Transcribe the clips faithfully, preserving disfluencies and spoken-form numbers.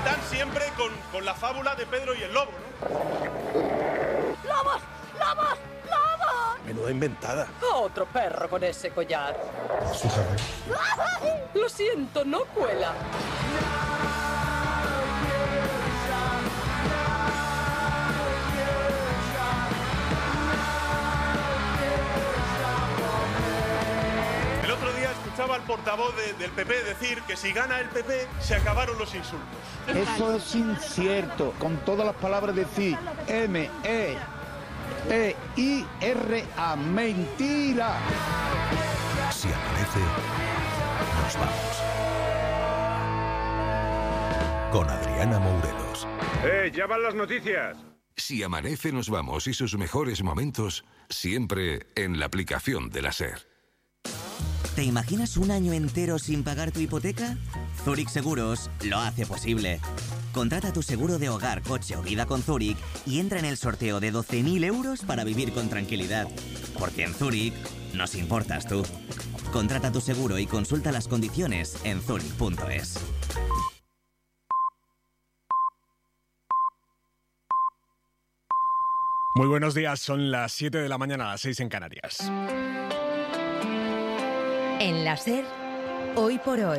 están siempre con, con la fábula de Pedro y el lobo, ¿no? ¡Lobos! ¡Lobos! ¡Lobos! Menuda inventada. Otro perro con ese collar. Fíjate. Lo siento, no cuela. El otro día escuchaba al portavoz de, del P P decir que si gana el P P se acabaron los insultos. Eso es incierto. Con todas las palabras decir M E T I R A. Mentira. Si amanece, nos vamos. Con Adriana Mourelos. ¡Eh, ya van las noticias! Si amanece, nos vamos y sus mejores momentos siempre en la aplicación de la SER. ¿Te imaginas un año entero sin pagar tu hipoteca? Zurich Seguros lo hace posible. Contrata tu seguro de hogar, coche o vida con Zurich y entra en el sorteo de doce mil euros para vivir con tranquilidad. Porque en Zurich nos importas tú. Contrata tu seguro y consulta las condiciones en zurich punto es. Muy buenos días, son las siete de la mañana, a las seis en Canarias. En la SER, hoy por hoy,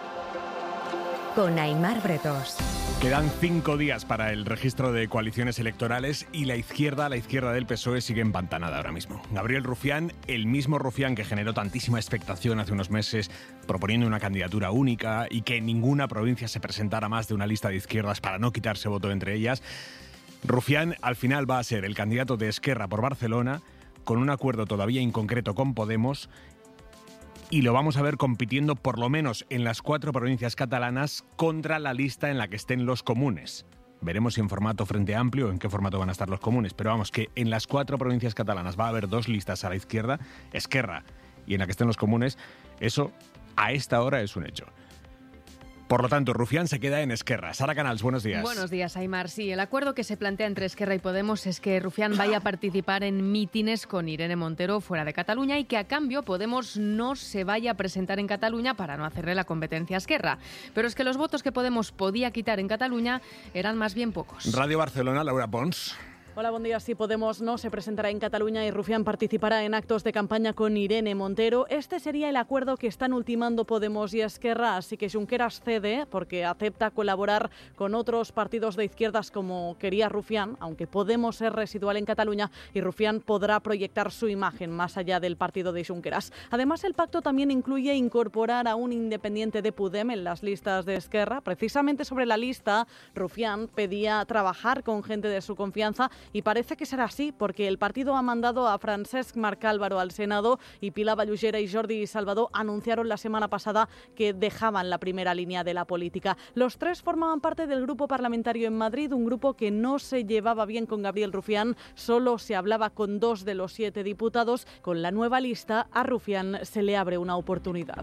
con Aimar Bretos. Quedan cinco días para el registro de coaliciones electorales y la izquierda, la izquierda del P S O E sigue empantanada ahora mismo. Gabriel Rufián, el mismo Rufián que generó tantísima expectación hace unos meses proponiendo una candidatura única y que en ninguna provincia se presentara más de una lista de izquierdas para no quitarse voto entre ellas, Rufián al final va a ser el candidato de Esquerra por Barcelona con un acuerdo todavía inconcreto con Podemos y lo vamos a ver compitiendo por lo menos en las cuatro provincias catalanas contra la lista en la que estén los comunes. Veremos si en formato Frente Amplio o en qué formato van a estar los comunes, pero vamos, que en las cuatro provincias catalanas va a haber dos listas a la izquierda, Esquerra y en la que estén los comunes. Eso a esta hora es un hecho. Por lo tanto, Rufián se queda en Esquerra. Sara Canals, buenos días. Buenos días, Aimar. Sí, el acuerdo que se plantea entre Esquerra y Podemos es que Rufián vaya a participar en mítines con Irene Montero fuera de Cataluña y que a cambio Podemos no se vaya a presentar en Cataluña para no hacerle la competencia a Esquerra. Pero es que los votos que Podemos podía quitar en Cataluña eran más bien pocos. Radio Barcelona, Laura Pons. Hola, buen día. Sí, Podemos no se presentará en Cataluña y Rufián participará en actos de campaña con Irene Montero. Este sería el acuerdo que están ultimando Podemos y Esquerra, así que Junqueras cede porque acepta colaborar con otros partidos de izquierdas como quería Rufián, aunque Podemos es residual en Cataluña y Rufián podrá proyectar su imagen más allá del partido de Junqueras. Además, el pacto también incluye incorporar a un independiente de Podem en las listas de Esquerra. Precisamente sobre la lista, Rufián pedía trabajar con gente de su confianza y parece que será así, porque el partido ha mandado a Francesc Marc Álvaro al Senado y Pilar Vallugera y Jordi Salvador anunciaron la semana pasada que dejaban la primera línea de la política. Los tres formaban parte del grupo parlamentario en Madrid, un grupo que no se llevaba bien con Gabriel Rufián, solo se hablaba con dos de los siete diputados. Con la nueva lista, a Rufián se le abre una oportunidad.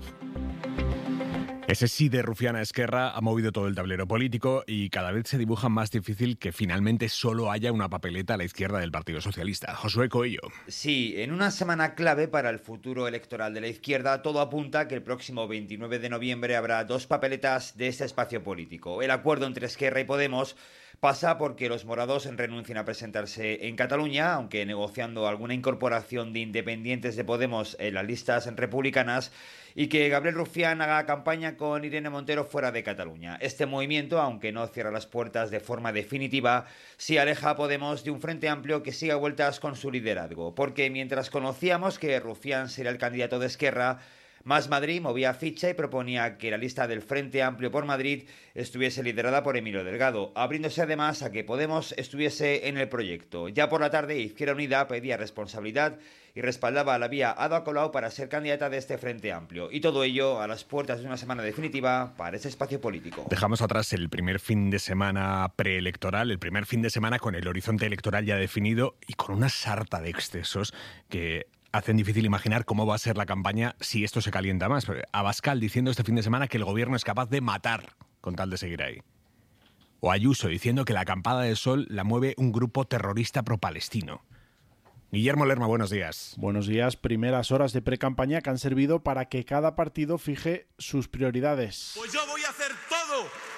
Ese sí de Rufián a Esquerra ha movido todo el tablero político y cada vez se dibuja más difícil que finalmente solo haya una papeleta a la izquierda del Partido Socialista. Josué Coello. Sí, en una semana clave para el futuro electoral de la izquierda, todo apunta a que el próximo veintinueve de noviembre habrá dos papeletas de este espacio político. El acuerdo entre Esquerra y Podemos pasa porque los morados renuncien a presentarse en Cataluña, aunque negociando alguna incorporación de independientes de Podemos en las listas republicanas, y que Gabriel Rufián haga campaña con Irene Montero fuera de Cataluña. Este movimiento, aunque no cierra las puertas de forma definitiva, sí aleja a Podemos de un frente amplio que siga vueltas con su liderazgo, porque mientras conocíamos que Rufián sería el candidato de Esquerra, Más Madrid movía ficha y proponía que la lista del Frente Amplio por Madrid estuviese liderada por Emilio Delgado, abriéndose además a que Podemos estuviese en el proyecto. Ya por la tarde, Izquierda Unida pedía responsabilidad y respaldaba a la vía Ada Colau para ser candidata de este Frente Amplio. Y todo ello a las puertas de una semana definitiva para ese espacio político. Dejamos atrás el primer fin de semana preelectoral, el primer fin de semana con el horizonte electoral ya definido y con una sarta de excesos que hacen difícil imaginar cómo va a ser la campaña si esto se calienta más. Abascal diciendo este fin de semana que el gobierno es capaz de matar con tal de seguir ahí. O Ayuso diciendo que la acampada de Sol la mueve un grupo terrorista pro-palestino. Guillermo Lerma, buenos días. Buenos días. Primeras horas de precampaña que han servido para que cada partido fije sus prioridades. Pues yo voy a hacer todo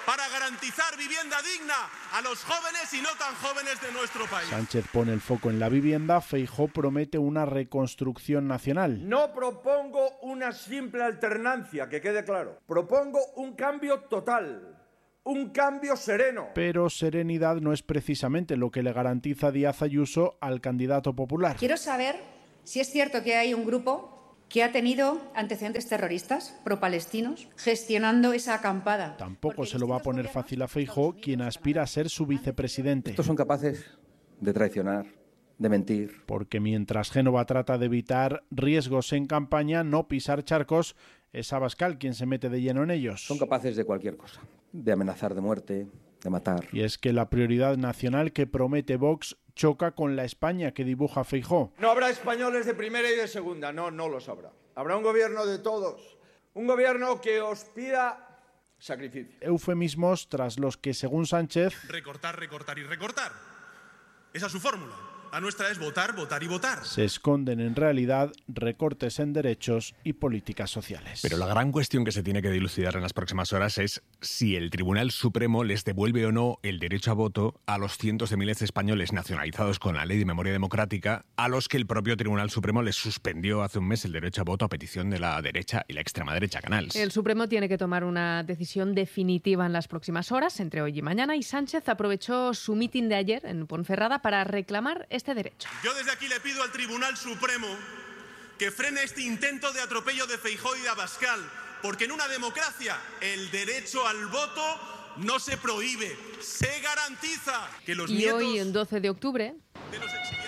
para garantizar vivienda digna a los jóvenes y no tan jóvenes de nuestro país. Sánchez pone el foco en la vivienda, Feijóo promete una reconstrucción nacional. No propongo una simple alternancia, que quede claro. Propongo un cambio total. Un cambio sereno. Pero serenidad no es precisamente lo que le garantiza Díaz Ayuso al candidato popular. Quiero saber si es cierto que hay un grupo que ha tenido antecedentes terroristas pro-palestinos gestionando esa acampada. Tampoco se lo va a poner fácil a Feijóo, quien aspira a ser su vicepresidente. Estos son capaces de traicionar, de mentir. Porque mientras Génova trata de evitar riesgos en campaña, no pisar charcos, es Abascal quien se mete de lleno en ellos. Son capaces de cualquier cosa, de amenazar de muerte, de matar. Y es que la prioridad nacional que promete Vox choca con la España que dibuja Feijóo. No habrá españoles de primera y de segunda, no, no los habrá. Habrá un gobierno de todos, un gobierno que os pida sacrificio. Eufemismos tras los que, según Sánchez... Recortar, recortar y recortar. Esa es su fórmula. La nuestra es votar, votar y votar. Se esconden en realidad recortes en derechos y políticas sociales. Pero la gran cuestión que se tiene que dilucidar en las próximas horas es si el Tribunal Supremo les devuelve o no el derecho a voto a los cientos de miles de españoles nacionalizados con la Ley de Memoria Democrática, a los que el propio Tribunal Supremo les suspendió hace un mes el derecho a voto a petición de la derecha y la extrema derecha Canals. El Supremo tiene que tomar una decisión definitiva en las próximas horas, entre hoy y mañana, y Sánchez aprovechó su mitin de ayer en Ponferrada para reclamar este derecho. Yo desde aquí le pido al Tribunal Supremo que frene este intento de atropello de Feijóo y de Abascal, porque en una democracia el derecho al voto no se prohíbe, se garantiza. Que los y nietos hoy, en doce de octubre, de los exiliados...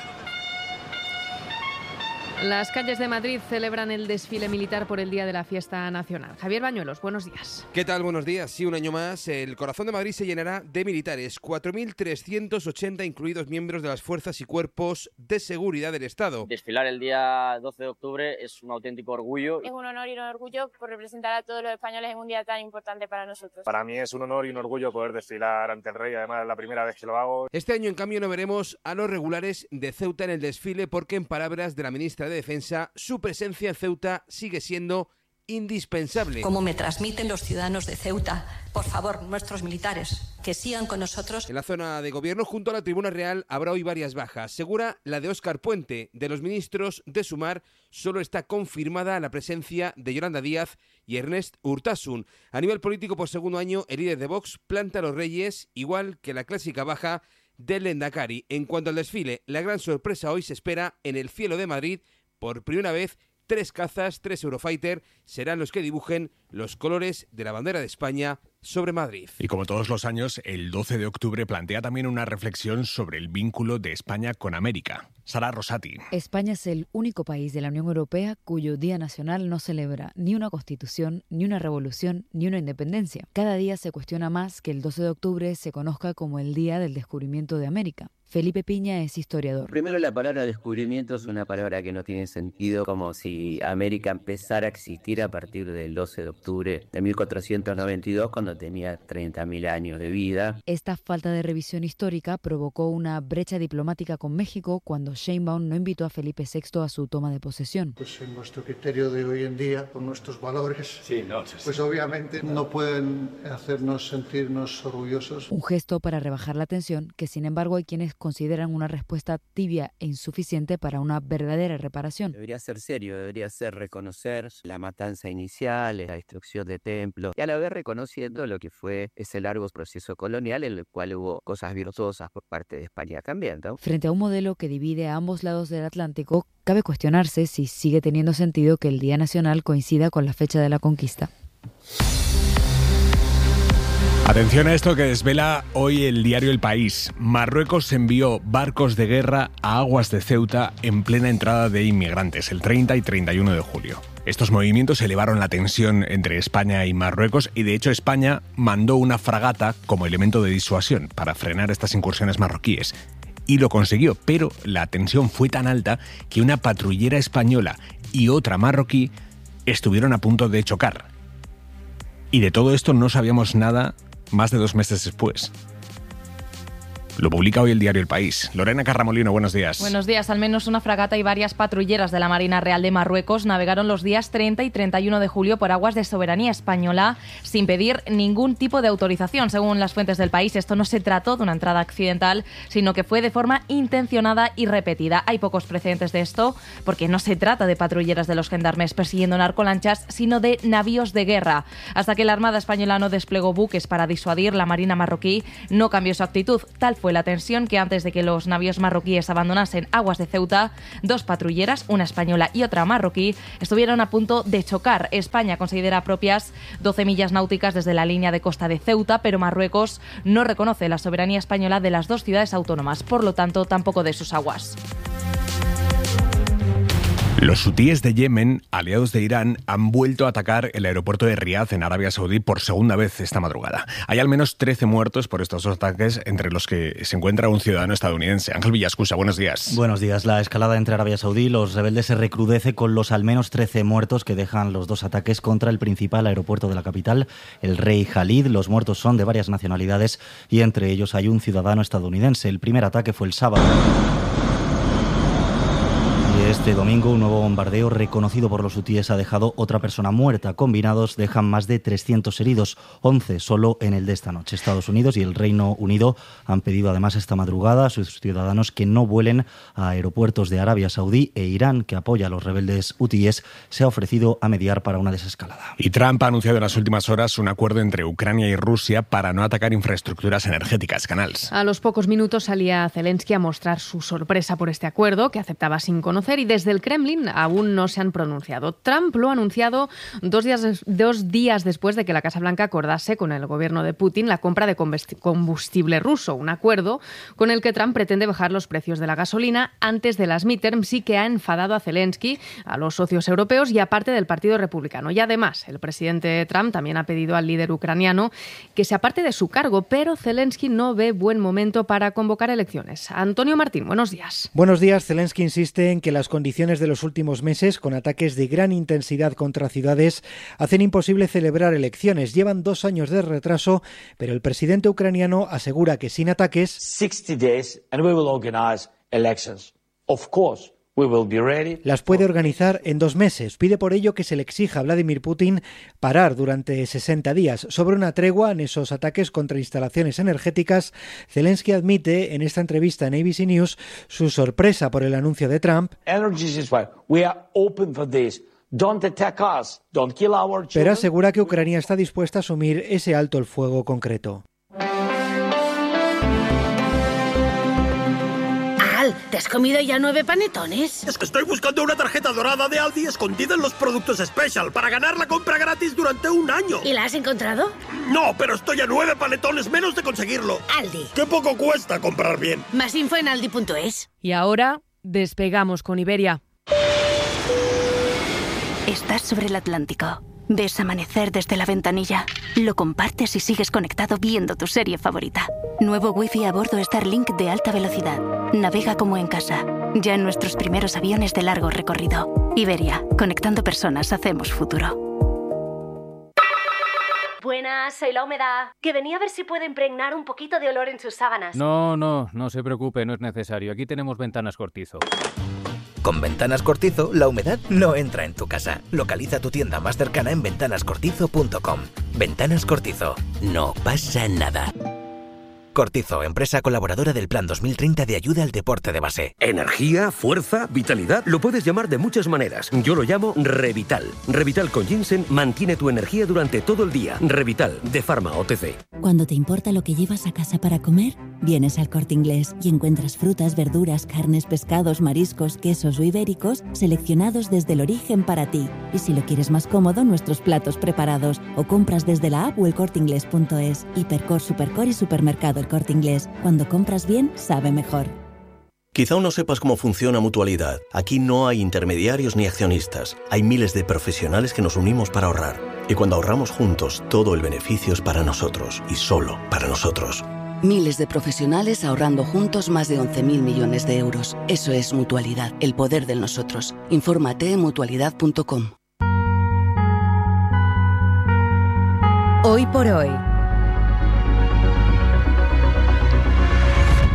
las calles de Madrid celebran el desfile militar por el Día de la Fiesta Nacional. Javier Bañuelos, buenos días. ¿Qué tal? Buenos días. Sí, un año más, el corazón de Madrid se llenará de militares, cuatro mil trescientos ochenta incluidos miembros de las fuerzas y cuerpos de seguridad del Estado. Desfilar el día doce de octubre es un auténtico orgullo. Es un honor y un orgullo por representar a todos los españoles en un día tan importante para nosotros. Para mí es un honor y un orgullo poder desfilar ante el rey, además es la primera vez que lo hago. Este año, en cambio, no veremos a los regulares de Ceuta en el desfile porque, en palabras de la ministra de Defensa, su presencia en Ceuta sigue siendo indispensable. Como me transmiten los ciudadanos de Ceuta, por favor, nuestros militares, que sigan con nosotros. En la zona de gobierno, junto a la Tribuna Real, habrá hoy varias bajas. Segura la de Óscar Puente. De los ministros de Sumar, solo está confirmada la presencia de Yolanda Díaz y Ernest Urtasun. A nivel político, por segundo año, el líder de Vox planta a los reyes, igual que la clásica baja del Lehendakari. En cuanto al desfile, la gran sorpresa hoy se espera en el cielo de Madrid. Por primera vez, tres cazas, tres Eurofighter, serán los que dibujen los colores de la bandera de España sobre Madrid. Y como todos los años, el doce de octubre plantea también una reflexión sobre el vínculo de España con América. Sara Rosati. España es el único país de la Unión Europea cuyo Día Nacional no celebra ni una constitución, ni una revolución, ni una independencia. Cada día se cuestiona más que el doce de octubre se conozca como el Día del Descubrimiento de América. Felipe Piña es historiador. Primero, la palabra descubrimiento es una palabra que no tiene sentido, como si América empezara a existir a partir del doce de octubre de mil cuatrocientos noventa y dos, cuando tenía treinta mil años de vida. Esta falta de revisión histórica provocó una brecha diplomática con México cuando Sheinbaum no invitó a Felipe sexto a su toma de posesión. Pues en nuestro criterio de hoy en día, con nuestros valores, sí, no, sí, sí. pues obviamente no pueden hacernos sentirnos orgullosos. Un gesto para rebajar la tensión, que sin embargo hay quienes consideran una respuesta tibia e insuficiente para una verdadera reparación. Debería ser serio, debería ser reconocer la matanza inicial, la destrucción de templos, y a la vez reconociendo lo que fue ese largo proceso colonial en el cual hubo cosas virtuosas por parte de España también, ¿no? Frente a un modelo que divide a ambos lados del Atlántico, cabe cuestionarse si sigue teniendo sentido que el Día Nacional coincida con la fecha de la conquista. Atención a esto que desvela hoy el diario El País. Marruecos envió barcos de guerra a aguas de Ceuta en plena entrada de inmigrantes, el treinta y treinta y uno de julio. Estos movimientos elevaron la tensión entre España y Marruecos y, de hecho, España mandó una fragata como elemento de disuasión para frenar estas incursiones marroquíes. Y lo consiguió, pero la tensión fue tan alta que una patrullera española y otra marroquí estuvieron a punto de chocar. Y de todo esto no sabíamos nada más de dos meses después. Lo publica hoy el diario El País. Lorena Carramolino, buenos días. Buenos días. Al menos una fragata y varias patrulleras de la Marina Real de Marruecos navegaron los días treinta y treinta y uno de julio por aguas de soberanía española sin pedir ningún tipo de autorización. Según las fuentes del País, esto no se trató de una entrada accidental, sino que fue de forma intencionada y repetida. Hay pocos precedentes de esto, porque no se trata de patrulleras de los gendarmes persiguiendo narcolanchas, sino de navíos de guerra. Hasta que la Armada española no desplegó buques para disuadir, la Marina marroquí no cambió su actitud. Tal fue la tensión que antes de que los navíos marroquíes abandonasen aguas de Ceuta, dos patrulleras, una española y otra marroquí, estuvieron a punto de chocar. España considera propias doce millas náuticas desde la línea de costa de Ceuta, pero Marruecos no reconoce la soberanía española de las dos ciudades autónomas, por lo tanto, tampoco de sus aguas. Los hutíes de Yemen, aliados de Irán, han vuelto a atacar el aeropuerto de Riad en Arabia Saudí por segunda vez esta madrugada. Hay al menos trece muertos por estos dos ataques, entre los que se encuentra un ciudadano estadounidense. Ángel Villascusa, buenos días. Buenos días. La escalada entre Arabia Saudí y los rebeldes se recrudece con los al menos trece muertos que dejan los dos ataques contra el principal aeropuerto de la capital, el Rey Khalid. Los muertos son de varias nacionalidades y entre ellos hay un ciudadano estadounidense. El primer ataque fue el sábado. Este domingo, un nuevo bombardeo reconocido por los hutíes ha dejado otra persona muerta. Combinados dejan más de trescientos heridos, once solo en el de esta noche. Estados Unidos y el Reino Unido han pedido además esta madrugada a sus ciudadanos que no vuelen a aeropuertos de Arabia Saudí, e Irán, que apoya a los rebeldes hutíes, se ha ofrecido a mediar para una desescalada. Y Trump ha anunciado en las últimas horas un acuerdo entre Ucrania y Rusia para no atacar infraestructuras energéticas. Canals. A los pocos minutos salía Zelensky a mostrar su sorpresa por este acuerdo, que aceptaba sin conocer, y desde el Kremlin aún no se han pronunciado. Trump lo ha anunciado dos días, dos días después de que la Casa Blanca acordase con el gobierno de Putin la compra de combustible ruso, un acuerdo con el que Trump pretende bajar los precios de la gasolina antes de las midterms, y que ha enfadado a Zelensky, a los socios europeos y a parte del Partido Republicano. Y además, el presidente Trump también ha pedido al líder ucraniano que se aparte de su cargo, pero Zelensky no ve buen momento para convocar elecciones. Antonio Martín, buenos días. Buenos días. Zelensky insiste en que las condiciones de los últimos meses, con ataques de gran intensidad contra ciudades, hacen imposible celebrar elecciones. Llevan dos años de retraso, pero el presidente ucraniano asegura que sin ataques sixty days and we will organize elections. Of course. Las puede organizar en dos meses. Pide por ello que se le exija a Vladimir Putin parar durante sesenta días. Sobre una tregua en esos ataques contra instalaciones energéticas, Zelensky admite en esta entrevista en A B C News su sorpresa por el anuncio de Trump, pero asegura que Ucrania está dispuesta a asumir ese alto el fuego concreto. ¿Te has comido ya nueve panetones? Es que estoy buscando una tarjeta dorada de Aldi escondida en los productos Special para ganar la compra gratis durante un año. ¿Y la has encontrado? No, pero estoy a nueve panetones menos de conseguirlo. Aldi. ¡Qué poco cuesta comprar bien! Más info en aldi punto es. Y ahora despegamos con Iberia. Estás sobre el Atlántico. Ves amanecer desde la ventanilla. Lo compartes y sigues conectado viendo tu serie favorita. Nuevo Wi-Fi a bordo Starlink de alta velocidad. Navega como en casa. Ya en nuestros primeros aviones de largo recorrido. Iberia, conectando personas, hacemos futuro. Buenas, soy la humedad. Que venía a ver si puedo impregnar un poquito de olor en sus sábanas. No, no, no se preocupe, no es necesario. Aquí tenemos Ventanas Cortizo. Con Ventanas Cortizo, la humedad no entra en tu casa. Localiza tu tienda más cercana en ventanas cortizo punto com. Ventanas Cortizo. No pasa nada. Cortizo, empresa colaboradora del Plan dos mil treinta de ayuda al deporte de base. Energía, fuerza, vitalidad, lo puedes llamar de muchas maneras. Yo lo llamo Revital. Revital con ginseng mantiene tu energía durante todo el día. Revital, de Pharma O T C. Cuando te importa lo que llevas a casa para comer, vienes al Corte Inglés y encuentras frutas, verduras, carnes, pescados, mariscos, quesos o ibéricos seleccionados desde el origen para ti. Y si lo quieres más cómodo, nuestros platos preparados, o compras desde la app o el corte inglés punto es. Hipercor, Supercor y Supermercado El Corte Inglés. Cuando compras bien, sabe mejor. Quizá aún no sepas cómo funciona Mutualidad. Aquí no hay intermediarios ni accionistas. Hay miles de profesionales que nos unimos para ahorrar. Y cuando ahorramos juntos, todo el beneficio es para nosotros y solo para nosotros. Miles de profesionales ahorrando juntos más de once mil millones de euros. Eso es Mutualidad, el poder del nosotros. Infórmate en mutualidad punto com. Hoy por hoy.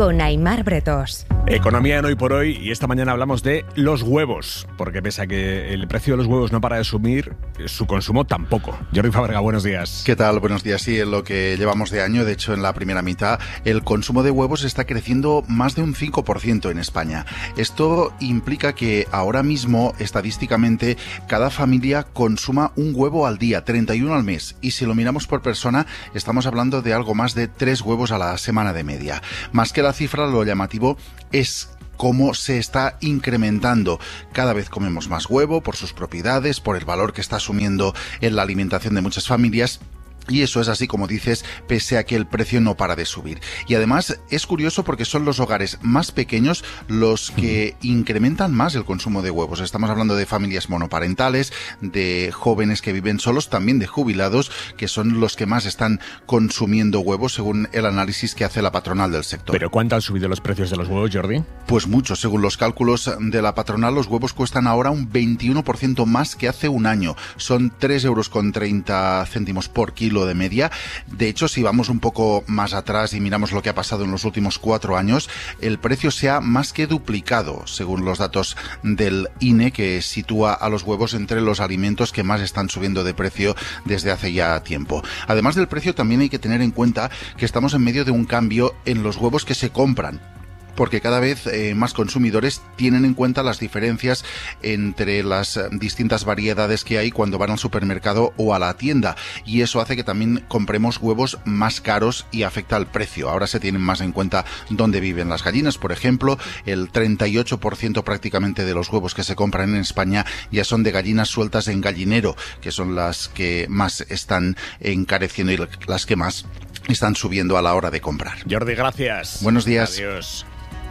con Aimar Bretos. Economía en Hoy por Hoy, y esta mañana hablamos de los huevos, porque pese a que el precio de los huevos no para de subir, su consumo tampoco. Jordi Fábrega, buenos días. ¿Qué tal? Buenos días. Sí, en lo que llevamos de año, de hecho en la primera mitad, el consumo de huevos está creciendo más de un cinco por ciento en España. Esto implica que ahora mismo, estadísticamente, cada familia consuma un huevo al día, treinta y uno al mes, y si lo miramos por persona, estamos hablando de algo más de tres huevos a la semana de media. Más que la cifra, lo llamativo es cómo se está incrementando. Cada vez comemos más huevo por sus propiedades, por el valor que está asumiendo en la alimentación de muchas familias. Y eso es así, como dices, pese a que el precio no para de subir. Y además es curioso porque son los hogares más pequeños los que incrementan más el consumo de huevos. Estamos hablando de familias monoparentales, de jóvenes que viven solos, también de jubilados, que son los que más están consumiendo huevos, según el análisis que hace la patronal del sector. ¿Pero cuánto han subido los precios de los huevos, Jordi? Pues mucho. Según los cálculos de la patronal, los huevos cuestan ahora un veintiuno por ciento más que hace un año. Son tres euros con treinta céntimos por kilo de media. De hecho, si vamos un poco más atrás y miramos lo que ha pasado en los últimos cuatro años, el precio se ha más que duplicado, según los datos del I N E, que sitúa a los huevos entre los alimentos que más están subiendo de precio desde hace ya tiempo. Además del precio, también hay que tener en cuenta que estamos en medio de un cambio en los huevos que se compran, porque cada vez eh, más consumidores tienen en cuenta las diferencias entre las eh, distintas variedades que hay cuando van al supermercado o a la tienda, y eso hace que también compremos huevos más caros y afecta al precio. Ahora se tienen más en cuenta dónde viven las gallinas, por ejemplo. El treinta y ocho por ciento prácticamente de los huevos que se compran en España ya son de gallinas sueltas en gallinero, que son las que más están encareciendo y las que más están subiendo a la hora de comprar. Jordi, gracias. Buenos días. Adiós.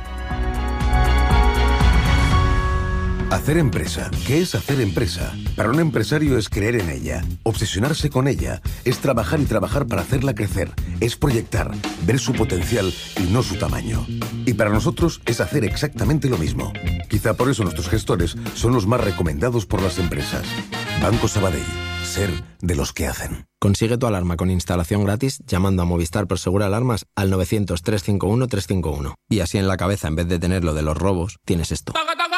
Hacer empresa. ¿Qué es hacer empresa? Para un empresario es creer en ella, obsesionarse con ella, es trabajar y trabajar para hacerla crecer, es proyectar, ver su potencial y no su tamaño. Y para nosotros es hacer exactamente lo mismo. Quizá por eso nuestros gestores son los más recomendados por las empresas. Banco Sabadell. Ser de los que hacen. Consigue tu alarma con instalación gratis llamando a Movistar Prosegur Alarmas al novecientos, trescientos cincuenta y uno, trescientos cincuenta y uno. Y así en la cabeza, en vez de tener lo de los robos, tienes esto.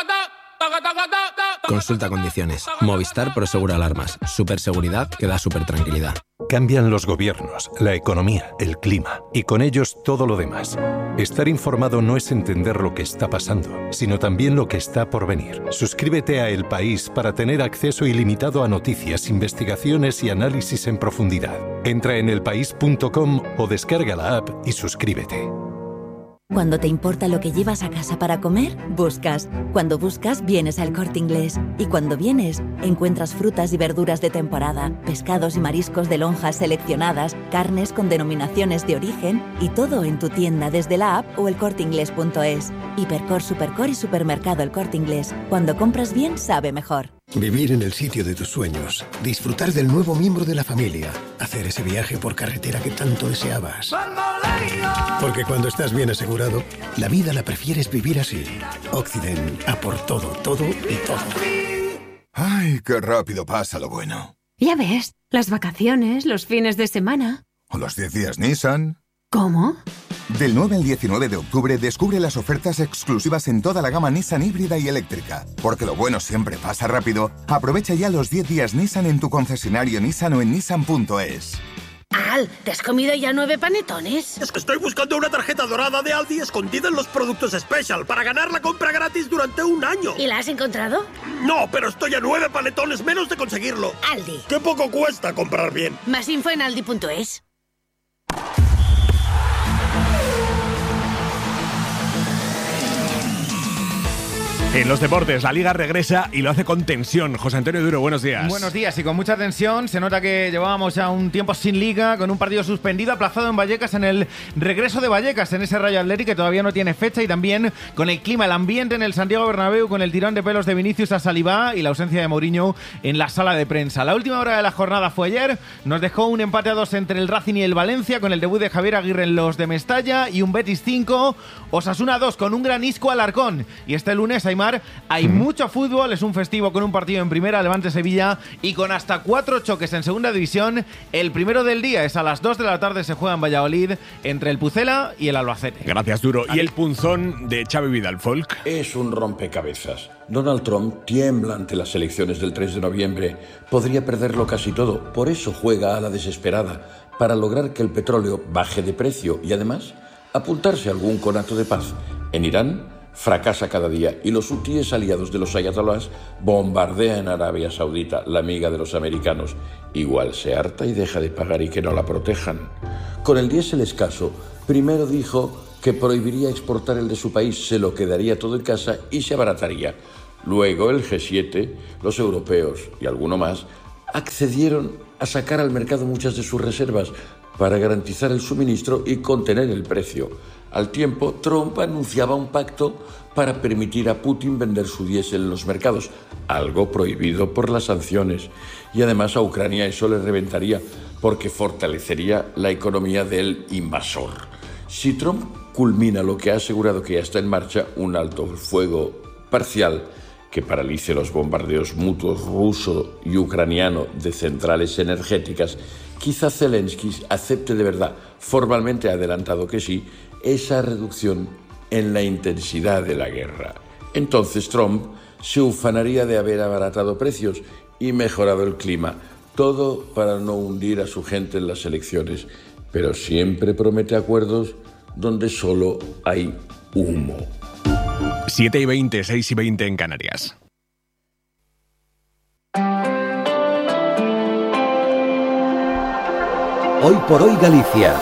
Consulta condiciones. Movistar Prosegur Alarmas. Superseguridad que da super tranquilidad. Cambian los gobiernos, la economía, el clima y con ellos todo lo demás. Estar informado no es entender lo que está pasando, sino también lo que está por venir. Suscríbete a El País para tener acceso ilimitado a noticias, investigaciones y análisis en profundidad. Entra en elpaís punto com o descarga la app y suscríbete. Cuando te importa lo que llevas a casa para comer, buscas. Cuando buscas, vienes al Corte Inglés. Y cuando vienes, encuentras frutas y verduras de temporada, pescados y mariscos de lonjas seleccionadas, carnes con denominaciones de origen y todo en tu tienda desde la app o el corte inglés punto es. Hipercor, Supercor y Supermercado El Corte Inglés. Cuando compras bien, sabe mejor. Vivir en el sitio de tus sueños, disfrutar del nuevo miembro de la familia, hacer ese viaje por carretera que tanto deseabas. Porque cuando estás bien asegurado, la vida la prefieres vivir así. Occident, a por todo, todo y todo. Ay, qué rápido pasa lo bueno. Ya ves, las vacaciones, los fines de semana. O los diez días Nissan. ¿Cómo? Del nueve al diecinueve de octubre descubre las ofertas exclusivas en toda la gama Nissan híbrida y eléctrica. Porque lo bueno siempre pasa rápido. Aprovecha ya los diez días Nissan en tu concesionario Nissan o en nissan punto es. Al, ¿te has comido ya nueve panetones? Es que estoy buscando una tarjeta dorada de Aldi escondida en los productos Special para ganar la compra gratis durante un año. ¿Y la has encontrado? No, pero estoy a nueve panetones menos de conseguirlo. Aldi. ¡Qué poco cuesta comprar bien! Más info en aldi punto es. En los deportes, la Liga regresa y lo hace con tensión. José Antonio Duro, buenos días. Buenos días, y con mucha tensión. Se nota que llevábamos ya un tiempo sin Liga, con un partido suspendido, aplazado en Vallecas, en el regreso de Vallecas, en ese Rayo Athletic que todavía no tiene fecha, y también con el clima, el ambiente en el Santiago Bernabéu, con el tirón de pelos de Vinicius a Saliba y la ausencia de Mourinho en la sala de prensa. La última hora de la jornada fue ayer, nos dejó un empate a dos entre el Racing y el Valencia, con el debut de Javier Aguirre en los de Mestalla, y un Betis cinco, Osasuna dos, con un gran Isco Alarcón. Y este lunes hay más animar. Hay mm. mucho fútbol, es un festivo con un partido en primera, Levante-Sevilla, y con hasta cuatro choques en segunda división. El primero del día es a las dos de la tarde, se juega en Valladolid entre el Pucela y el Albacete. Gracias, Duro. ¿Y el punzón de Xavi Vidal, Folk? Es un rompecabezas. Donald Trump tiembla ante las elecciones del tres de noviembre. Podría perderlo casi todo. Por eso juega a la desesperada, para lograr que el petróleo baje de precio y además apuntarse a algún conato de paz. En Irán fracasa cada día y los hutíes aliados de los ayatolás bombardean Arabia Saudita, la amiga de los americanos. Igual se harta y deja de pagar y que no la protejan. Con el diésel escaso, primero dijo que prohibiría exportar el de su país, se lo quedaría todo en casa y se abarataría. Luego el G siete, los europeos y alguno más accedieron a sacar al mercado muchas de sus reservas para garantizar el suministro y contener el precio. Al tiempo, Trump anunciaba un pacto para permitir a Putin vender su diésel en los mercados, algo prohibido por las sanciones. Y además a Ucrania eso le reventaría, porque fortalecería la economía del invasor. Si Trump culmina lo que ha asegurado que ya está en marcha, un alto fuego parcial que paralice los bombardeos mutuos ruso y ucraniano de centrales energéticas, quizá Zelensky acepte de verdad, formalmente ha adelantado que sí, esa reducción en la intensidad de la guerra. Entonces Trump se ufanaría de haber abaratado precios y mejorado el clima, todo para no hundir a su gente en las elecciones, pero siempre promete acuerdos donde solo hay humo. siete y veinte, seis y veinte en Canarias. Hoy por hoy Galicia.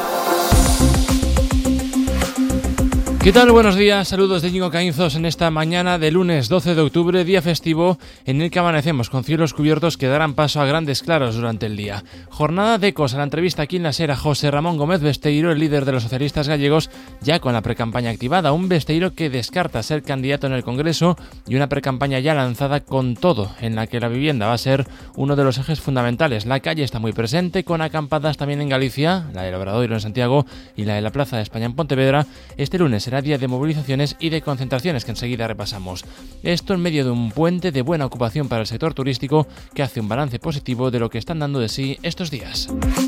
¿Qué tal? Buenos días, saludos de Íñigo Caínzos en esta mañana de lunes doce de octubre, día festivo en el que amanecemos con cielos cubiertos que darán paso a grandes claros durante el día. Jornada de ecos a la entrevista aquí en la SER a José Ramón Gómez Besteiro, el líder de los socialistas gallegos, ya con la precampaña activada, un Besteiro que descarta ser candidato en el Congreso y una precampaña ya lanzada con todo, en la que la vivienda va a ser uno de los ejes fundamentales. La calle está muy presente, con acampadas también en Galicia, la del Obradoiro en Santiago y la de la Plaza de España en Pontevedra. Este lunes será día de movilizaciones y de concentraciones que enseguida repasamos. Esto en medio de un puente de buena ocupación para el sector turístico que hace un balance positivo de lo que están dando de sí estos días.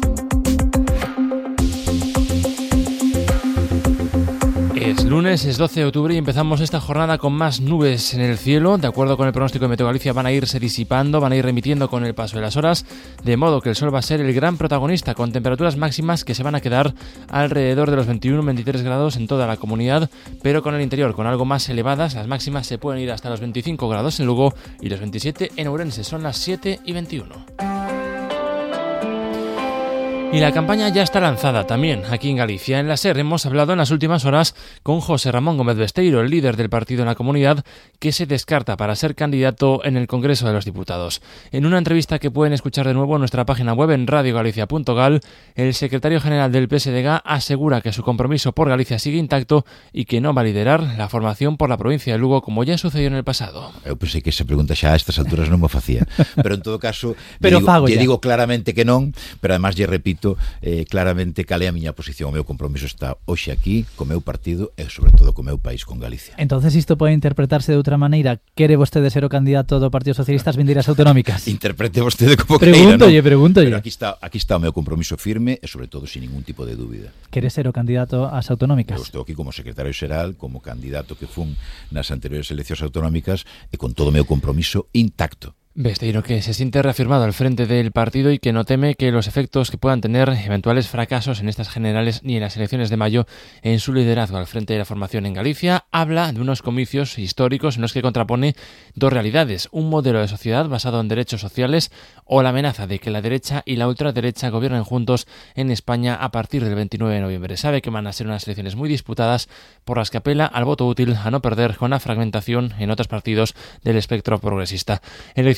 Es lunes, es doce de octubre y empezamos esta jornada con más nubes en el cielo. De acuerdo con el pronóstico de Meteo Galicia, van a irse disipando, van a ir remitiendo con el paso de las horas, de modo que el sol va a ser el gran protagonista, con temperaturas máximas que se van a quedar alrededor de los veintiuno veintitrés grados en toda la comunidad, pero con el interior con algo más elevadas. Las máximas se pueden ir hasta los veinticinco grados en Lugo y los veintisiete en Ourense. Son las siete y veintiuno. Y la campaña ya está lanzada también aquí en Galicia. En la SER hemos hablado en las últimas horas con José Ramón Gómez Besteiro, el líder del partido en la comunidad, que se descarta para ser candidato en el Congreso de los Diputados. En una entrevista que pueden escuchar de nuevo en nuestra página web en radio galicia punto gal, el secretario general del P S D G asegura que su compromiso por Galicia sigue intacto y que no va a liderar la formación por la provincia de Lugo como ya sucedió en el pasado. Eu pensei que esa pregunta xa a estas alturas non me facía, pero en todo caso pero lle, fago lle ya. digo claramente que non, pero además lle repito Eh, claramente cal é a miña posición. O meu compromiso está hoxe aquí co meu partido e sobre todo co meu país, con Galicia. Entonces isto pode interpretarse de outra maneira. Quere vostede ser o candidato do Partido Socialista ás vindeiras autonómicas? Interprete vostede como pregúntolle, queira, ¿no? pregúntolle. Pero aquí está, aquí está o meu compromiso firme e sobre todo sin ningún tipo de dúbida. Quere ser o candidato ás autonómicas? Eu estou aquí como secretario xeral, como candidato que fun nas anteriores eleccións autonómicas e con todo o meu compromiso intacto. Besteiro, que se siente reafirmado al frente del partido y que no teme que los efectos que puedan tener eventuales fracasos en estas generales ni en las elecciones de mayo en su liderazgo al frente de la formación en Galicia, habla de unos comicios históricos en los que contrapone dos realidades: un modelo de sociedad basado en derechos sociales o la amenaza de que la derecha y la ultraderecha gobiernen juntos en España a partir del veintinueve de noviembre. Sabe que van a ser unas elecciones muy disputadas, por las que apela al voto útil, a no perder con la fragmentación en otros partidos del espectro progresista. Elecciones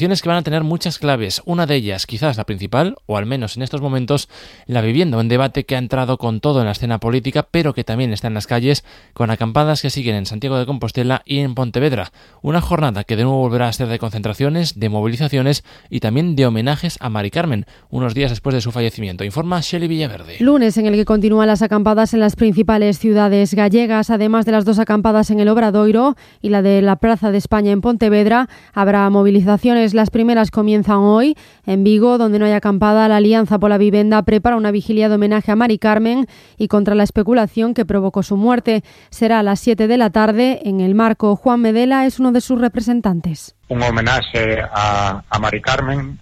elecciones que van a tener muchas claves. Una de ellas, quizás la principal, o al menos en estos momentos, la vivienda, un debate que ha entrado con todo en la escena política, pero que también está en las calles, con acampadas que siguen en Santiago de Compostela y en Pontevedra. Una jornada que de nuevo volverá a ser de concentraciones, de movilizaciones y también de homenajes a Mari Carmen, unos días después de su fallecimiento, informa Shelley Villaverde. Lunes en el que continúan las acampadas en las principales ciudades gallegas, además de las dos acampadas en el Obradoiro y la de la Plaza de España en Pontevedra, habrá movilizaciones. Las primeras comienzan hoy. En Vigo, donde no hay acampada, la Alianza por la Vivienda prepara una vigilia de homenaje a Mari Carmen y contra la especulación que provocó su muerte. Será a las siete de la tarde en el Marco. Juan Medela es uno de sus representantes. Un homenaxe a, a Mari Carmen,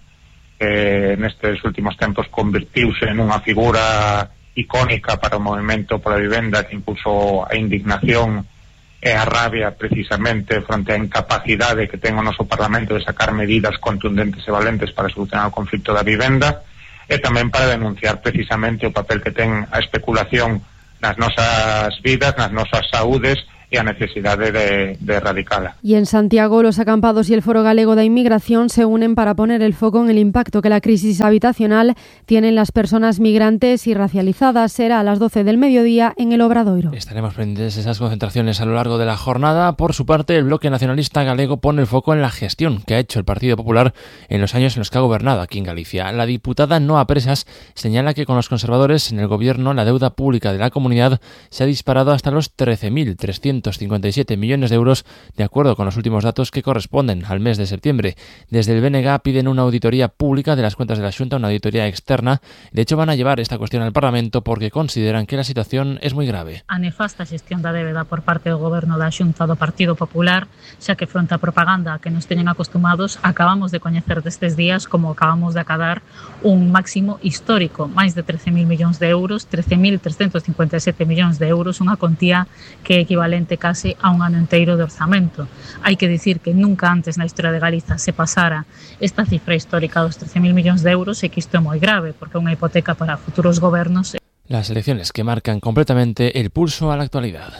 que nestes últimos tempos convertiuse en unha figura icónica para o movimento pola vivenda que impulsou a indignación e a rabia precisamente fronte á incapacidade que ten o noso Parlamento de sacar medidas contundentes e valentes para solucionar o conflito da vivenda, e tamén para denunciar precisamente o papel que ten a especulación nas nosas vidas, nas nosas saúdes e a necesidade de, de erradicala. Y en Santiago, los acampados y el Foro Galego de Inmigración se unen para poner el foco en el impacto que la crisis habitacional tiene en las personas migrantes y racializadas. Será a las doce del mediodía en el Obradoiro. Estaremos pendientes de esas concentraciones a lo largo de la jornada. Por su parte, el bloque nacionalista galego pone el foco en la gestión que ha hecho el Partido Popular en los años en los que ha gobernado aquí en Galicia. La diputada Noa Presas señala que con los conservadores en el gobierno la deuda pública de la comunidad se ha disparado hasta los trece mil trescientos cincuenta y siete millones de euros, de acuerdo con los últimos datos que corresponden al mes de septiembre. Desde el B N G piden una auditoría pública de las cuentas de la Xunta, una auditoría externa. De hecho, van a llevar esta cuestión al Parlamento porque consideran que la situación es muy grave. A nefasta xestión da débeda por parte do Goberno da Xunta do Partido Popular, xa que fronte a propaganda que nos teñen acostumados, acabamos de coñecer destes días como acabamos de acadar un máximo histórico, máis de trece mil millóns de euros, trece mil trescentos cincuenta e sete millóns de euros, unha contía que é equivalente case a un ano enteiro de orzamento. Hai que dicir que nunca antes na historia de Galiza se pasara esta cifra histórica dos trece mil millóns de euros e que isto é moi grave, porque é unha hipoteca para futuros gobernos. Las elecciones que marcan completamente el pulso a la actualidad.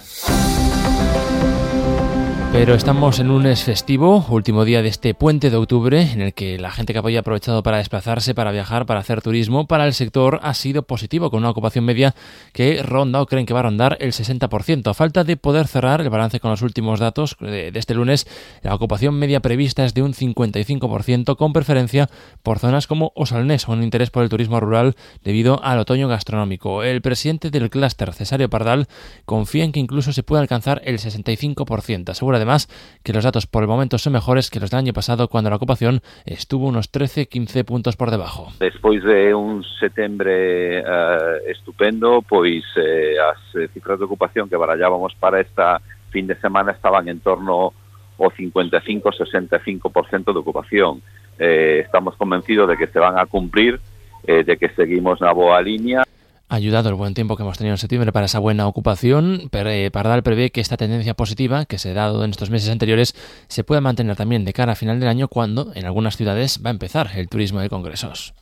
Pero estamos en un lunes festivo, último día de este puente de octubre, en el que la gente que había aprovechado para desplazarse, para viajar, para hacer turismo, para el sector ha sido positivo, con una ocupación media que ronda o creen que va a rondar el sesenta por ciento. A falta de poder cerrar el balance con los últimos datos de, de este lunes, la ocupación media prevista es de un cincuenta y cinco por ciento, con preferencia por zonas como Osalnés, un interés por el turismo rural debido al otoño gastronómico. El presidente del clúster, Cesario Pardal, confía en que incluso se pueda alcanzar el sesenta y cinco por ciento. Asegura además que los datos por el momento son mejores que los del año pasado, cuando la ocupación estuvo unos trece quince puntos por debajo. Despois de un setembro uh, estupendo, pois eh, as cifras de ocupación que barallábamos para esta fin de semana estaban en torno ao cincuenta e cinco a sesenta e cinco por ciento de ocupación. Eh, estamos convencidos de que se van a cumplir, eh, de que seguimos na boa línea. Ayudado el buen tiempo que hemos tenido en septiembre para esa buena ocupación, Pardal prevé que esta tendencia positiva que se ha dado en estos meses anteriores se pueda mantener también de cara a final del año, cuando en algunas ciudades va a empezar el turismo de congresos.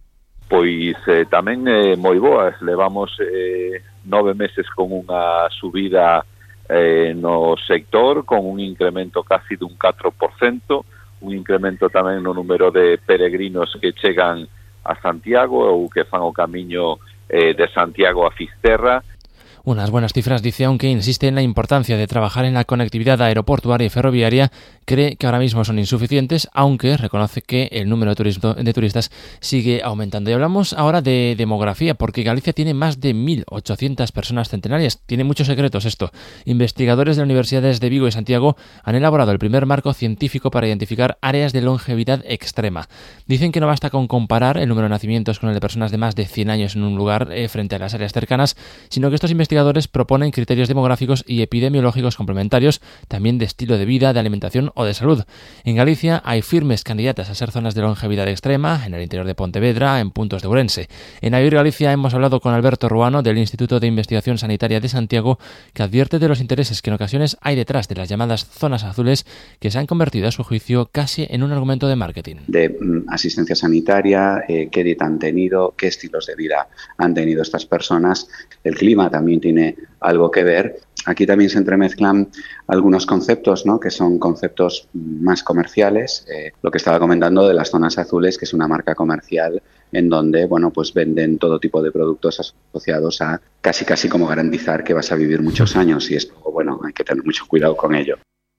Pois eh, tamén eh, moi boas, levamos eh, nove meses con unha subida eh, no sector, con un incremento casi dun catro por ciento, un incremento tamén no número de peregrinos que chegan a Santiago ou que fan o camiño de Santiago a Fisterra. Unas buenas cifras, dice, aunque insiste en la importancia de trabajar en la conectividad aeroportuaria y ferroviaria. Cree que ahora mismo son insuficientes, aunque reconoce que el número de, turismo, de turistas sigue aumentando. Y hablamos ahora de demografía, porque Galicia tiene más de mil ochocientas personas centenarias. Tiene muchos secretos esto. Investigadores de universidades de Vigo y Santiago han elaborado el primer marco científico para identificar áreas de longevidad extrema. Dicen que no basta con comparar el número de nacimientos con el de personas de más de cien años en un lugar eh, frente a las áreas cercanas, sino que estos investigadores investigadores proponen criterios demográficos y epidemiológicos complementarios, también de estilo de vida, de alimentación o de salud. En Galicia hay firmes candidatas a ser zonas de longevidad extrema, en el interior de Pontevedra, en puntos de Ourense. En Avir Galicia hemos hablado con Alberto Ruano, del Instituto de Investigación Sanitaria de Santiago, que advierte de los intereses que en ocasiones hay detrás de las llamadas zonas azules, que se han convertido, a su juicio, casi en un argumento de marketing. De mm, asistencia sanitaria, eh, qué dieta han tenido, qué estilos de vida han tenido estas personas. El clima también tiene algo que ver aquí también se entremezclan algunos conceptos, ¿no? Que son conceptos más comerciales. Eh, lo que estaba comentando de las zonas azules, que es una marca comercial en donde, bueno, pues venden todo tipo de productos asociados a casi casi como garantizar que vas a vivir muchos años, y esto, bueno, hay que tener mucho cuidado con ello.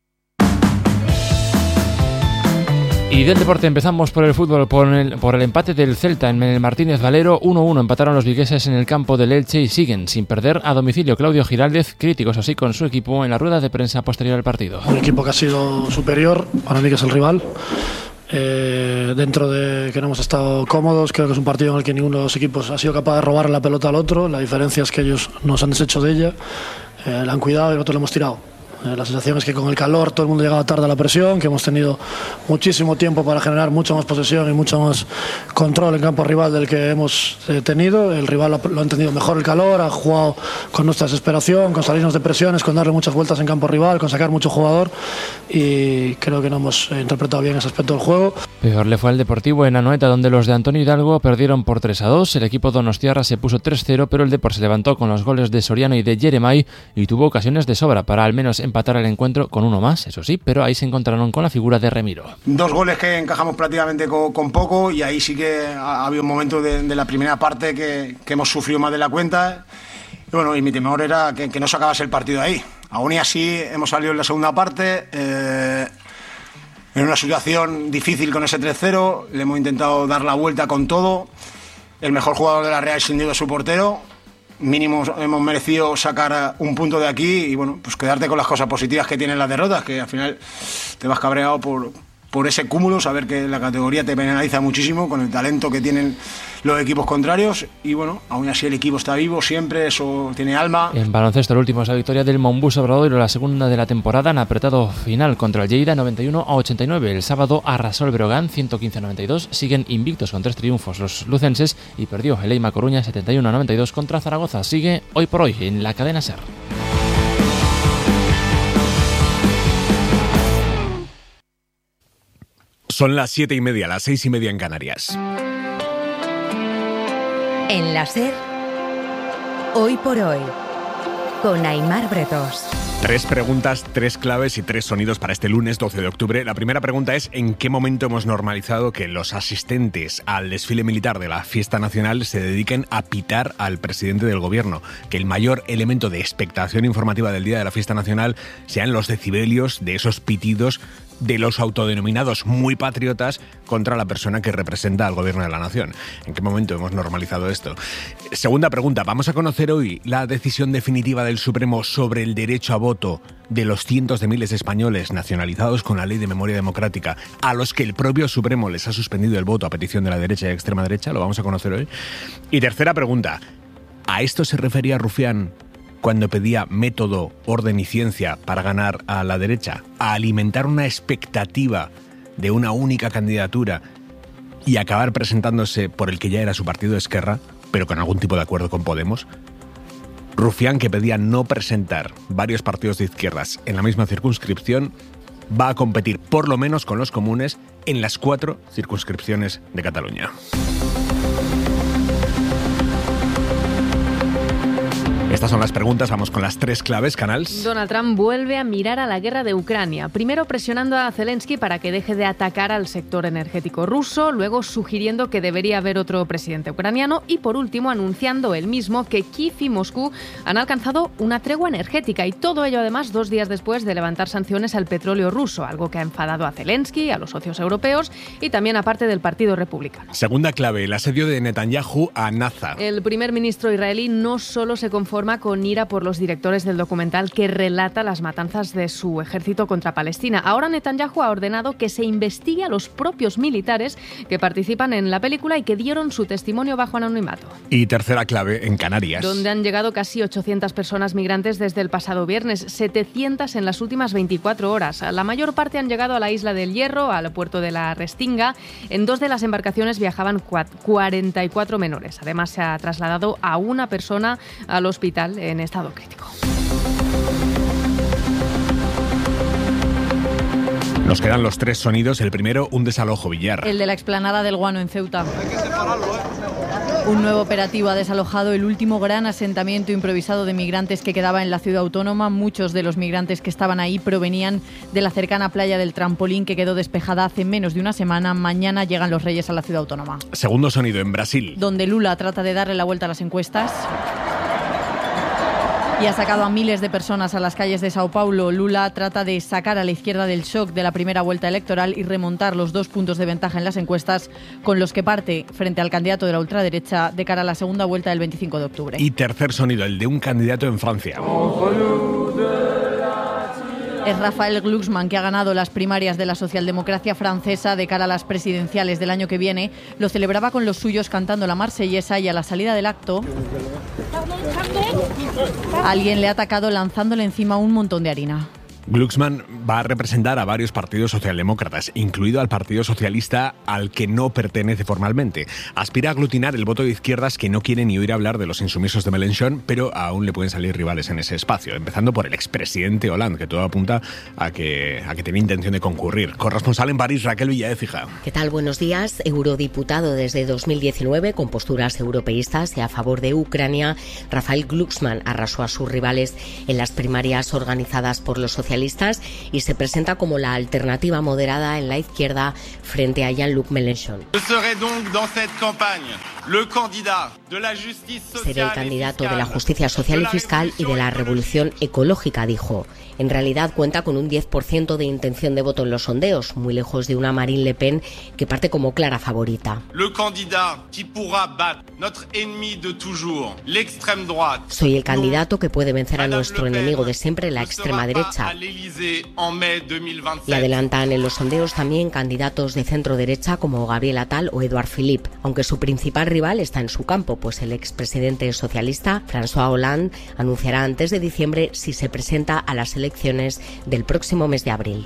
Y del deporte empezamos por el fútbol, por el, por el empate del Celta en el Martínez Valero. uno uno empataron los vigueses en el campo del Elche y siguen sin perder a domicilio. Claudio Giraldez, críticos así con su equipo en la rueda de prensa posterior al partido. Un equipo que ha sido superior, para mí que es el rival. Eh, dentro de que no hemos estado cómodos, creo que es un partido en el que ninguno de los equipos ha sido capaz de robar la pelota al otro. La diferencia es que ellos nos han deshecho de ella, eh, la han cuidado y nosotros la hemos tirado. La sensación es que con el calor todo el mundo llegaba tarde a la presión, que hemos tenido muchísimo tiempo para generar mucha más posesión y mucho más control en campo rival del que hemos eh, tenido. El rival lo, lo ha entendido mejor el calor, ha jugado con nuestra desesperación, con salirnos de presiones, con darle muchas vueltas en campo rival, con sacar mucho jugador, y creo que no hemos eh, interpretado bien ese aspecto del juego. Peor le fue al Deportivo en Anoeta, donde los de Antonio Hidalgo perdieron por tres a dos. El equipo donostiarra se puso tres cero, pero el Depor se levantó con los goles de Soriano y de Jeremai y tuvo ocasiones de sobra para al menos empatar el encuentro con uno más, eso sí, pero ahí se encontraron con la figura de Remiro. Dos goles que encajamos prácticamente con, con poco, y ahí sí que ha, ha habido un momento de, de la primera parte que, que hemos sufrido más de la cuenta. Y bueno, y mi temor era que, que no sacabas el partido ahí. Aún y así hemos salido en la segunda parte, eh, en una situación difícil con ese tres cero, le hemos intentado dar la vuelta con todo. El mejor jugador de la Real sin duda es su portero. Mínimo hemos merecido sacar un punto de aquí y bueno, pues quedarte con las cosas positivas que tienen las derrotas, que al final te vas cabreado por, por ese cúmulo, saber que la categoría te penaliza muchísimo con el talento que tienen los equipos contrarios, y bueno, aún así el equipo está vivo siempre, eso tiene alma. En baloncesto, el último es la victoria del Monbus Obradoiro, la segunda de la temporada, en apretado final contra el Lleida, noventa y uno a ochenta y nueve. El sábado arrasó el Breogán, ciento quince a noventa y dos. Siguen invictos con tres triunfos los lucenses, y perdió el Eima Coruña setenta y uno a noventa y dos contra Zaragoza. Sigue hoy por hoy en la cadena SER. Son las siete y media, las seis y media en Canarias. En la SER, hoy por hoy, con Aimar Bretos. Tres preguntas, tres claves y tres sonidos para este lunes doce de octubre. La primera pregunta es: ¿en qué momento hemos normalizado que los asistentes al desfile militar de la fiesta nacional se dediquen a pitar al presidente del gobierno? Que el mayor elemento de expectación informativa del día de la fiesta nacional sean los decibelios de esos pitidos de los autodenominados muy patriotas contra la persona que representa al gobierno de la nación. ¿En qué momento hemos normalizado esto? Segunda pregunta, vamos a conocer hoy la decisión definitiva del Supremo sobre el derecho a voto de los cientos de miles de españoles nacionalizados con la Ley de Memoria Democrática, a los que el propio Supremo les ha suspendido el voto a petición de la derecha y extrema derecha. Lo vamos a conocer hoy. Y tercera pregunta, ¿a esto se refería Rufián cuando pedía método, orden y ciencia para ganar a la derecha? ¿A alimentar una expectativa de una única candidatura y acabar presentándose por el que ya era su partido, Esquerra, pero con algún tipo de acuerdo con Podemos? Rufián, que pedía no presentar varios partidos de izquierdas en la misma circunscripción, va a competir por lo menos con los comunes en las cuatro circunscripciones de Cataluña. Estas son las preguntas, vamos con las tres claves, Canals. Donald Trump vuelve a mirar a la guerra de Ucrania, primero presionando a Zelensky para que deje de atacar al sector energético ruso, luego sugiriendo que debería haber otro presidente ucraniano y por último anunciando él mismo que Kiev y Moscú han alcanzado una tregua energética, y todo ello además dos días después de levantar sanciones al petróleo ruso, algo que ha enfadado a Zelensky, a los socios europeos y también a parte del Partido Republicano. Segunda clave, el asedio de Netanyahu a Naza. El primer ministro israelí no solo se conforma con ira por los directores del documental que relata las matanzas de su ejército contra Palestina. Ahora Netanyahu ha ordenado que se investigue a los propios militares que participan en la película y que dieron su testimonio bajo anonimato. Y tercera clave, en Canarias, donde han llegado casi ochocientas personas migrantes desde el pasado viernes, setecientas en las últimas veinticuatro horas. La mayor parte han llegado a la isla del Hierro, al puerto de la Restinga. En dos de las embarcaciones viajaban cuarenta y cuatro menores. Además, se ha trasladado a una persona al hospital en estado crítico. Nos quedan los tres sonidos. El primero, un desalojo billar. El de la explanada del Guano en Ceuta. Hay que separarlo, ¿eh? Un nuevo operativo ha desalojado el último gran asentamiento improvisado de migrantes que quedaba en la ciudad autónoma. Muchos de los migrantes que estaban ahí provenían de la cercana playa del Trampolín, que quedó despejada hace menos de una semana. Mañana llegan los Reyes a la ciudad autónoma. Segundo sonido en Brasil, donde Lula trata de darle la vuelta a las encuestas y ha sacado a miles de personas a las calles de Sao Paulo. Lula trata de sacar a la izquierda del shock de la primera vuelta electoral y remontar los dos puntos de ventaja en las encuestas con los que parte frente al candidato de la ultraderecha de cara a la segunda vuelta del veinticinco de octubre. Y tercer sonido, el de un candidato en Francia. Es Raphaël Glucksmann, que ha ganado las primarias de la socialdemocracia francesa de cara a las presidenciales del año que viene. Lo celebraba con los suyos cantando la marsellesa y a la salida del acto alguien le ha atacado lanzándole encima un montón de harina. Glucksmann va a representar a varios partidos socialdemócratas, incluido al Partido Socialista, al que no pertenece formalmente. Aspira a aglutinar el voto de izquierdas que no quiere ni oír hablar de los insumisos de Mélenchon, pero aún le pueden salir rivales en ese espacio, empezando por el expresidente Hollande, que todo apunta a que, a que tiene intención de concurrir. Corresponsal en París, Raquel Villaécija. ¿Qué tal? Buenos días. Eurodiputado desde dos mil diecinueve, con posturas europeístas y a favor de Ucrania, Raphaël Glucksmann arrasó a sus rivales en las primarias organizadas por los socialistas y se presenta como la alternativa moderada en la izquierda frente a Jean-Luc Mélenchon. Seré el candidato de la justicia social y fiscal y de la revolución ecológica, dijo. En realidad cuenta con un diez por ciento de intención de voto en los sondeos, muy lejos de una Marine Le Pen que parte como clara favorita. Soy el candidato que puede vencer a nuestro enemigo de siempre, la extrema derecha. Y adelantan en los sondeos también candidatos de centro derecha como Gabriel Attal o Edouard Philippe, aunque su principal rival está en su campo, pues el expresidente socialista François Hollande anunciará antes de diciembre si se presenta a las elecciones del próximo mes de abril.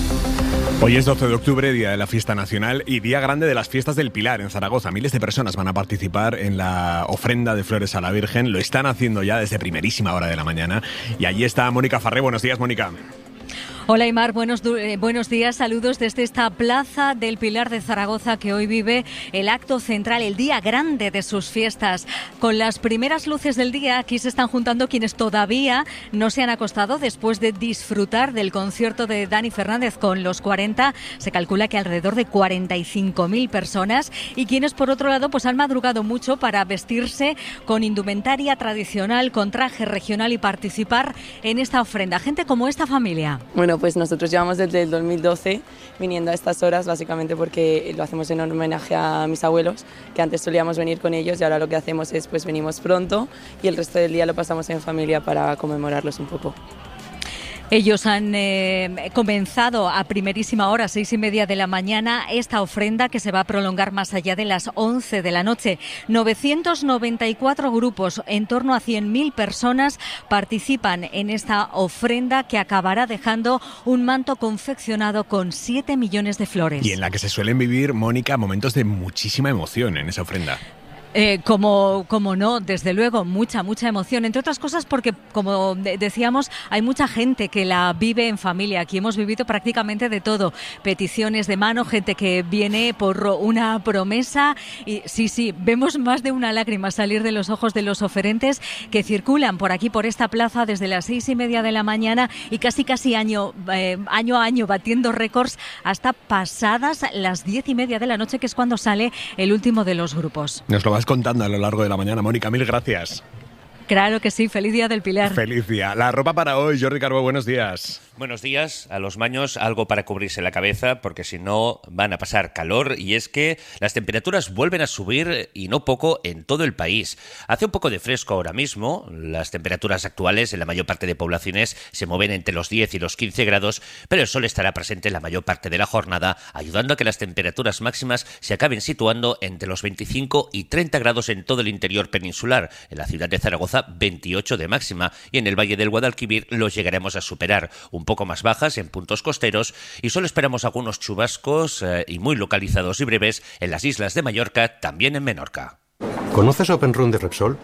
Hoy es doce de octubre, día de la fiesta nacional y día grande de las fiestas del Pilar en Zaragoza. Miles de personas van a participar en la ofrenda de flores a la Virgen. Lo están haciendo ya desde primerísima hora de la mañana. Y allí está Mónica Farré. Buenos días, Mónica. Hola, Aimar, buenos, eh, buenos días, saludos desde esta plaza del Pilar de Zaragoza que hoy vive el acto central, el día grande de sus fiestas. Con las primeras luces del día, aquí se están juntando quienes todavía no se han acostado después de disfrutar del concierto de Dani Fernández con los cuarenta. Se calcula que alrededor de cuarenta y cinco mil personas, y quienes por otro lado pues han madrugado mucho para vestirse con indumentaria tradicional, con traje regional y participar en esta ofrenda. Gente como esta familia. Bueno, pues nosotros llevamos desde el dos mil doce viniendo a estas horas, básicamente porque lo hacemos en homenaje a mis abuelos, que antes solíamos venir con ellos y ahora lo que hacemos es pues venimos pronto y el resto del día lo pasamos en familia para conmemorarlos un poco. Ellos han eh, comenzado a primerísima hora, seis y media de la mañana, esta ofrenda que se va a prolongar más allá de las once de la noche. novecientos noventa y cuatro grupos, en torno a cien mil personas participan en esta ofrenda que acabará dejando un manto confeccionado con siete millones de flores. Y en la que se suelen vivir, Mónica, momentos de muchísima emoción en esa ofrenda. Eh, como, como no, desde luego, mucha, mucha emoción. Entre otras cosas porque, como de- decíamos, hay mucha gente que la vive en familia. Aquí hemos vivido prácticamente de todo. Peticiones de mano, gente que viene por una promesa. Y sí, sí, vemos más de una lágrima salir de los ojos de los oferentes que circulan por aquí, por esta plaza, desde las seis y media de la mañana y casi, casi año, eh, año a año batiendo récords hasta pasadas las diez y media de la noche, que es cuando sale el último de los grupos. Nos lo vas contando a lo largo de la mañana, Mónica. Mil gracias. Claro que sí, feliz día del Pilar. Feliz día. La ropa para hoy, Jordi Carbó, buenos días. Buenos días. A los maños algo para cubrirse la cabeza, porque si no van a pasar calor, y es que las temperaturas vuelven a subir y no poco en todo el país. Hace un poco de fresco ahora mismo. Las temperaturas actuales en la mayor parte de poblaciones se mueven entre los diez y los quince grados, pero el sol estará presente en la mayor parte de la jornada, ayudando a que las temperaturas máximas se acaben situando entre los veinticinco y treinta grados en todo el interior peninsular. En la ciudad de Zaragoza, veintiocho de máxima, y en el Valle del Guadalquivir los llegaremos a superar, un poco más bajas en puntos costeros, y solo esperamos algunos chubascos eh, y muy localizados y breves en las islas de Mallorca, también en Menorca. ¿Conoces Open Run de Repsol?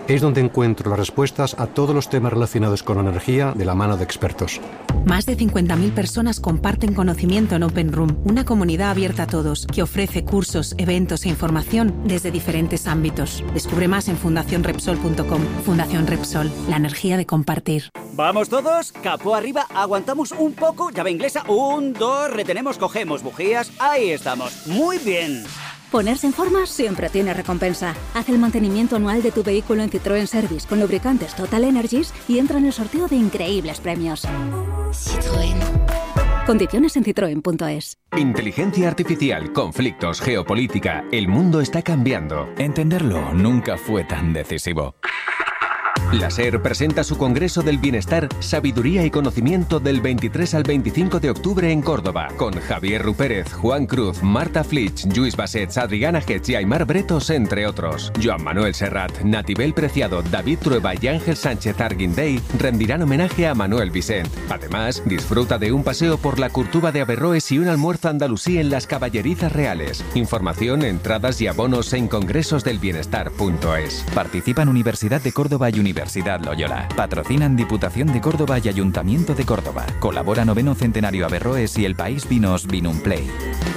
es donde encuentro las respuestas a todos los temas relacionados con la energía de la mano de expertos. Más de cincuenta mil personas comparten conocimiento en Open Room, una comunidad abierta a todos que ofrece cursos, eventos e información desde diferentes ámbitos. Descubre más en fundación repsol punto com. Fundación Repsol, la energía de compartir. ¿Vamos todos? Capó arriba, aguantamos un poco, llave inglesa, un, dos, retenemos, cogemos bujías, ahí estamos. Muy bien. Ponerse en forma siempre tiene recompensa. Haz el mantenimiento anual de tu vehículo en Citroën Service con lubricantes Total Energies y entra en el sorteo de increíbles premios. Citroën. Condiciones en citroen punto es. Inteligencia artificial, conflictos, geopolítica. El mundo está cambiando. Entenderlo nunca fue tan decisivo. La SER presenta su Congreso del Bienestar, Sabiduría y Conocimiento del veintitrés al veinticinco de octubre en Córdoba, con Javier Rupérez, Juan Cruz, Marta Flitsch, Lluís Bassets, Adriana Getz y Aymar Bretos, entre otros. Joan Manuel Serrat, Natibel Preciado, David Trueba y Ángel Sánchez Arguindey rendirán homenaje a Manuel Vicent. Además, disfruta de un paseo por la Curtuba de Averroes y un almuerzo andalusí en las Caballerizas Reales. Información, entradas y abonos en congresosdelbienestar punto es. Participan Universidad de Córdoba y Universidad Loyola. Patrocinan Diputación de Córdoba y Ayuntamiento de Córdoba. Colabora Noveno Centenario Averroes y El País Vinos Vinumplay.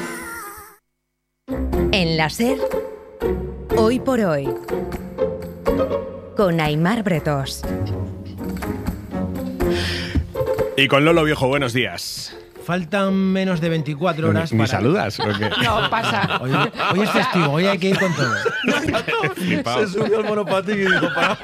En la SER, Hoy por Hoy, con Aymar Bretos. Y con Lolo Viejo, buenos días. Faltan menos de veinticuatro horas ¿Me para... saludas? ¿O qué? No, pasa. Hoy, hoy es festivo, hoy hay que ir con todo. Se subió al monopatín y dijo, para...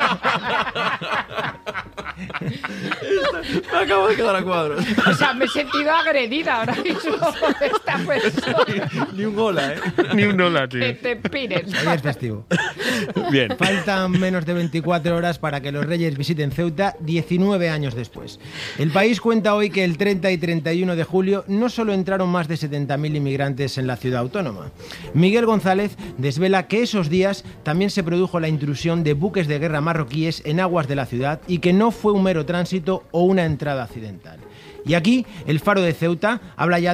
Me acabo de quedar a cuadros. O sea, me he sentido agredida ahora mismo por esta persona. Ni un hola, ¿eh? Ni un hola, tío. Que te pires. Hoy es festivo. Bien. Faltan menos de veinticuatro horas para que los Reyes visiten Ceuta diecinueve años después. El país cuenta hoy que el treinta y treinta y uno de julio no solo entraron más de setenta mil inmigrantes en la ciudad autónoma. Miguel González desvela que esos días también se produjo la intrusión de buques de guerra marroquíes en aguas de la ciudad y que no fue un mero tránsito o una entrada accidental. Y aquí, el Faro de Ceuta habla ya de